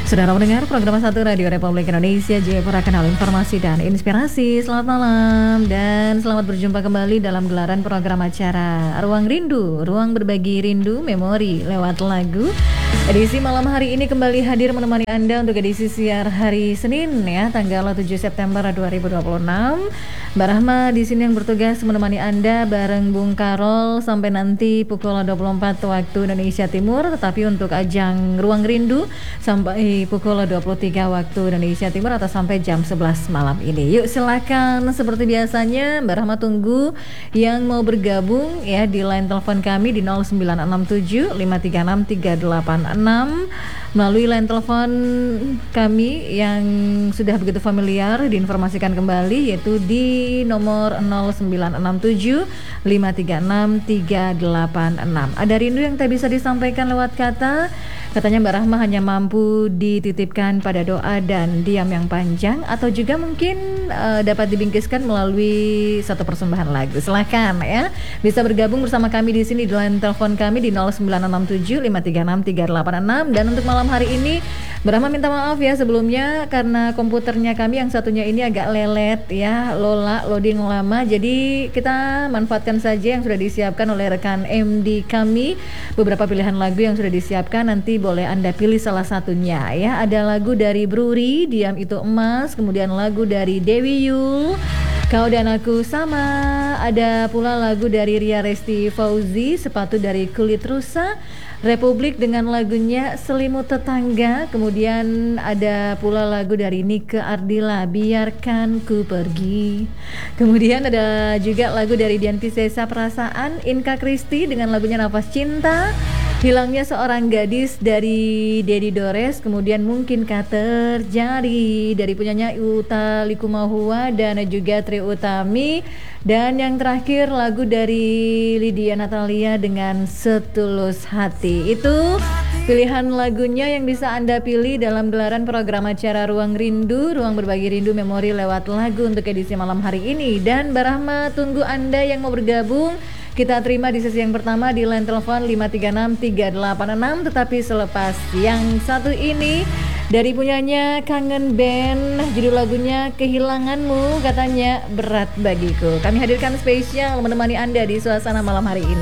Saudara mendengar program 1 Radio Republik Indonesia Jayapura, Kanal Informasi dan Inspirasi. Selamat malam dan selamat berjumpa kembali dalam gelaran program acara Ruang Rindu, Ruang Berbagi Rindu Memori lewat lagu. Edisi malam hari ini kembali hadir menemani Anda untuk edisi siar hari Senin ya, tanggal 7 September 2026. Mbak Rahma di sini yang bertugas menemani Anda bareng Bung Karol sampai nanti pukul 24 waktu Indonesia Timur, tetapi untuk ajang Ruang Rindu sampai pukul 23 waktu Indonesia Timur atau sampai jam 11 malam ini. Yuk silakan seperti biasanya Mbak Rahma tunggu yang mau bergabung ya di line telepon kami di 0967 536 386, melalui line telepon kami yang sudah begitu familiar diinformasikan kembali yaitu di nomor 0967 536 386. Ada rindu yang tak bisa disampaikan lewat kata. Katanya Mbak Rahma hanya mampu dititipkan pada doa dan diam yang panjang, atau juga mungkin dapat dibingkiskan melalui satu persembahan lagu. Silahkan ya, bisa bergabung bersama kami di sini di line telepon kami di 0967 536 386. Dan untuk malam hari ini Mbak Rahma minta maaf ya sebelumnya karena komputernya kami yang satunya ini agak lelet ya, loading lama. Jadi kita manfaatkan saja yang sudah disiapkan oleh rekan MD kami. Beberapa pilihan lagu yang sudah disiapkan, nanti boleh Anda pilih salah satunya ya. Ada lagu dari Bruri, Diam Itu Emas, kemudian lagu dari Dewi Yul, Kau dan Aku Sama. Ada pula lagu dari Ria Resti Fauzi, Sepatu dari Kulit Rusa, Republik dengan lagunya Selimut Tetangga. Kemudian ada pula lagu dari Nike Ardila, Biarkan Ku Pergi. Kemudian ada juga lagu dari Dian Piscesa, Perasaan, Inka Kristi dengan lagunya Nafas Cinta, Hilangnya Seorang Gadis dari Dedi Dores, kemudian Mungkinkah Terjadi dari punyanya Uta Likumahua dan juga Tri Utami, dan yang terakhir lagu dari Lydia Natalia dengan Setulus Hati. Itu pilihan lagunya yang bisa Anda pilih dalam gelaran program acara Ruang Rindu, Ruang Berbagi Rindu Memori lewat lagu untuk edisi malam hari ini. Dan Mbak Rahma tunggu Anda yang mau bergabung. Kita terima di sesi yang pertama di line telepon 536 386. Tetapi selepas yang satu ini dari punyanya Kangen Band, judul lagunya Kehilanganmu, katanya berat bagiku. Kami hadirkan spesial menemani Anda di suasana malam hari ini.